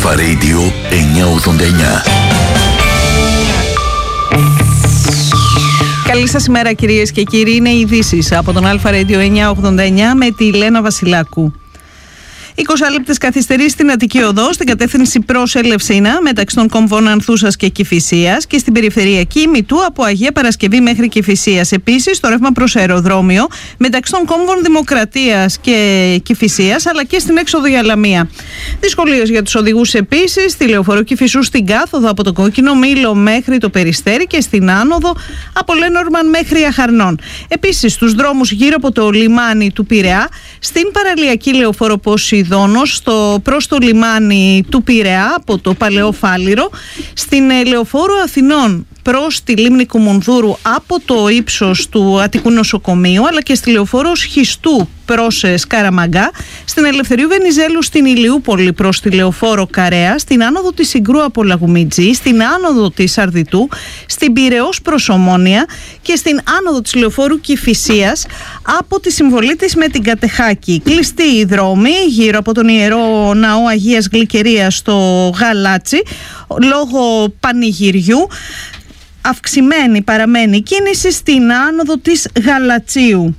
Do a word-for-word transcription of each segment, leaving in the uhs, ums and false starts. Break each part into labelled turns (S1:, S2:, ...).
S1: Αλφα Radio εννιακόσια ογδόντα εννιά.
S2: Καλή σας ημέρα κυρίες και κύριοι, είναι οι ειδήσεις από τον Αλφα Radio εννιακόσια ογδόντα εννιά με τη Λένα Βασιλάκου. είκοσι λεπτές καθυστερεί στην Αττική Οδό, στην κατεύθυνση προς Ελευσίνα, μεταξύ των κομβών Ανθούσας και Κηφισίας, και στην περιφερειακή Μητού από Αγία Παρασκευή μέχρι Κηφισίας. Επίσης, το ρεύμα προς αεροδρόμιο μεταξύ των κόμβων Δημοκρατίας και Κηφισίας, αλλά και στην έξοδο για Λαμία. Δυσκολίες για τους οδηγούς επίσης στη λεωφορείο Κηφισού στην κάθοδο από το Κόκκινο Μήλο μέχρι το Περιστέρι και στην άνοδο από Λένορμαν μέχρι Αχαρνών. Επίσης, στους δρόμους γύρω από το λιμάνι του Πειραιά, στην παραλιακή λεωφόρο Ποσειδώνος, στο, προς το λιμάνι του Πειραιά από το Παλαιό Φάληρο, στην λεωφόρο Αθηνών προς τη λίμνη Κουμουνδούρου από το ύψος του Αττικού Νοσοκομείου, αλλά και στη λεωφόρο Σχιστού προς Σκαραμαγκά, στην Ελευθερίου Βενιζέλου στην Ηλιούπολη προς τη λεωφόρο Καρέα, στην άνοδο της Συγκρού από Λαγουμιτζή, στην άνοδο της Αρδιτού, στην Πειραιώς προς Ομόνια και στην άνοδο της λεωφόρου Κηφισίας από τη συμβολή της με την Κατεχάκη. Κλειστοί οι δρόμοι γύρω από τον Ιερό Ναό Αγίας Γλυκερίας στο Γαλάτσι λόγω πανηγυριού. Αυξημένη παραμένει κίνηση στην άνοδο της Γαλατσίου.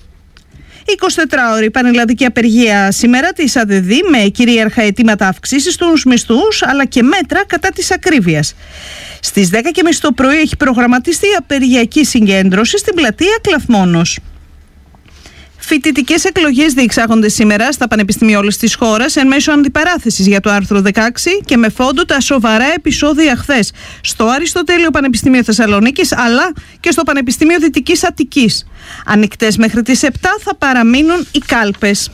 S2: εικοσιτετράωρη πανελλαδική απεργία σήμερα της ΑΔΔ με κυρίαρχα αιτήματα αυξήσεις στους μισθούς αλλά και μέτρα κατά της ακρίβειας. Στις δέκα και μισή το πρωί έχει προγραμματιστεί απεργιακή συγκέντρωση στην πλατεία Κλαθμόνος. Φοιτητικές εκλογές διεξάγονται σήμερα στα πανεπιστήμια όλης της χώρας εν μέσω αντιπαράθεσης για το άρθρο δεκαέξι και με φόντο τα σοβαρά επεισόδια χθες στο Αριστοτέλειο Πανεπιστήμιο Θεσσαλονίκης αλλά και στο Πανεπιστήμιο Δυτικής Αττικής. Ανοιχτές μέχρι τις επτά θα παραμείνουν οι κάλπες.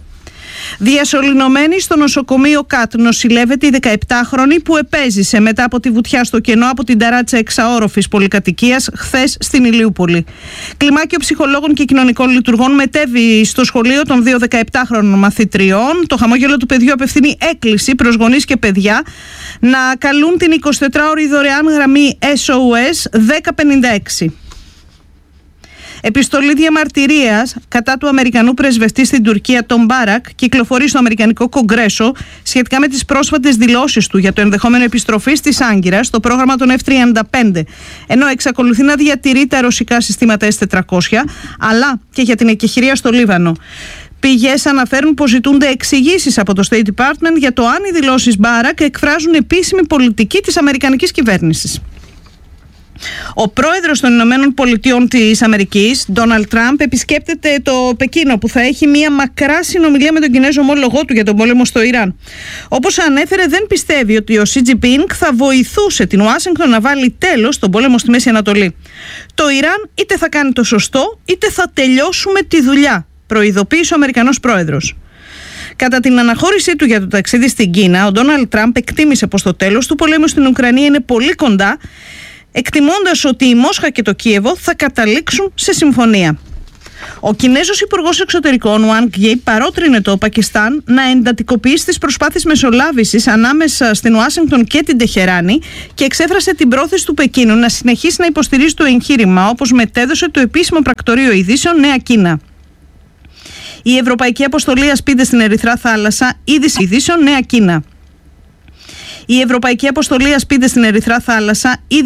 S2: Διασωληνωμένη στο νοσοκομείο ΚΑΤ νοσηλεύεται η δεκαεπτάχρονη που επέζησε μετά από τη βουτιά στο κενό από την ταράτσα εξαόροφης πολυκατοικίας χθες στην Ηλιούπολη. Κλιμάκιο ψυχολόγων και κοινωνικών λειτουργών μετέβη στο σχολείο των δύο δεκαεπτάχρονων μαθητριών. Το χαμόγελο του παιδιού απευθύνει έκκληση προς γονείς και παιδιά να καλούν την εικοσιτετράωρη δωρεάν γραμμή ες ο ες δέκα πενήντα έξι. Επιστολή διαμαρτυρίας κατά του Αμερικανού πρεσβευτή στην Τουρκία, τον Μπάρακ, κυκλοφορεί στο Αμερικανικό Κογκρέσο σχετικά με τις πρόσφατες δηλώσεις του για το ενδεχόμενο επιστροφής της Άγκυρας στο πρόγραμμα των εφ τριάντα πέντε, ενώ εξακολουθεί να διατηρεί τα ρωσικά συστήματα ες τετρακόσια, αλλά και για την εκεχηρία στο Λίβανο. Πηγές αναφέρουν πως ζητούνται εξηγήσεις από το State Department για το αν οι δηλώσεις Μπάρακ εκφράζουν επίσημη πολιτική της αμερικανικής κυβέρνησης. Ο πρόεδρος των Ηνωμένων Πολιτειών της Αμερικής, Ντόναλντ Τραμπ, επισκέπτεται το Πεκίνο που θα έχει μια μακρά συνομιλία με τον Κινέζο ομόλογό του για τον πόλεμο στο Ιράν. Όπως ανέφερε, δεν πιστεύει ότι ο Σι Τζινπίνγκ θα βοηθούσε την Ουάσιγκτον να βάλει τέλος στον πόλεμο στη Μέση Ανατολή. Το Ιράν είτε θα κάνει το σωστό είτε θα τελειώσουμε τη δουλειά, προειδοποίησε ο Αμερικανός πρόεδρος. Κατά την αναχώρησή του για το ταξίδι στην Κίνα, ο Ντόναλντ Τραμπ εκτίμησε πως το τέλος του πολέμου στην Ουκρανία είναι πολύ κοντά, εκτιμώντας ότι η Μόσχα και το Κίεβο θα καταλήξουν σε συμφωνία. Ο Κινέζος Υπουργός Εξωτερικών, Ουάν Γκέι, παρότρινε το Πακιστάν να εντατικοποιήσει τις προσπάθειες μεσολάβησης ανάμεσα στην Ουάσιγκτον και την Τεχεράνη και εξέφρασε την πρόθεση του Πεκίνου να συνεχίσει να υποστηρίζει το εγχείρημα, όπως μετέδωσε το επίσημο πρακτορείο ειδήσεων Νέα Κίνα. Η Ευρωπαϊκή Αποστολή Ασπίδες στην Ερυθρά Θάλασσα, είδηση ειδήσεων Νέα Κίνα. Η Ευρωπαϊκή Αποστολή Ασπίδες στην Ερυθρά Θάλασσα,